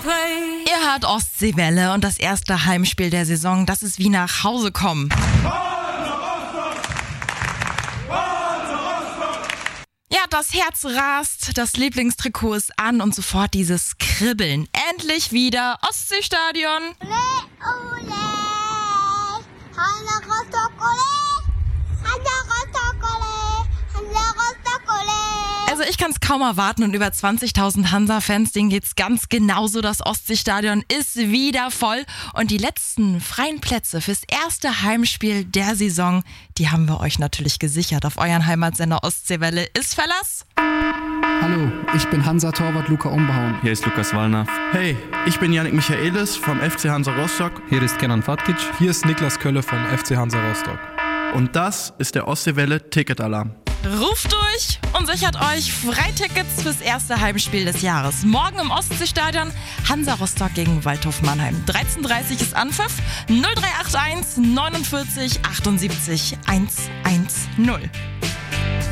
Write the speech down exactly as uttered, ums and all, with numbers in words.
Ihr hört Ostseewelle und das erste Heimspiel der Saison, das ist wie nach Hause kommen. Ja, das Herz rast, das Lieblingstrikot ist an und sofort dieses Kribbeln. Endlich wieder Ostseestadion. Ole, ole, Hansa Rostock, ole, Hansa Rostock, ole, Hansa Rostock, ole. Also ich kann es kaum erwarten und über zwanzigtausend Hansa-Fans, denen geht's ganz genauso. Das Ostseestadion ist wieder voll und die letzten freien Plätze fürs erste Heimspiel der Saison, die haben wir euch natürlich gesichert. Auf euren Heimatsender Ostseewelle ist Verlass. Hallo, ich bin Hansa-Torwart Luca Umbauen. Hier ist Lukas Wallner. Hey, ich bin Yannick Michaelis vom F C Hansa Rostock. Hier ist Kenan Fatkic. Hier ist Niklas Kölle vom F C Hansa Rostock. Und das ist der Ostseewelle Ticketalarm. Ruft durch und sichert euch Freitickets fürs erste Heimspiel des Jahres. Morgen im Ostseestadion Hansa Rostock gegen Waldhof Mannheim. dreizehn Uhr dreißig ist Anpfiff. null drei acht eins neunundvierzig achtundsiebzig hundertzehn.